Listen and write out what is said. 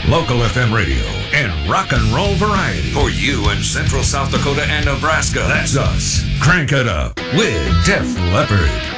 Local FM radio and rock and roll variety. For you in Central South Dakota and Nebraska. That's us. Crank it up with Def Leppard.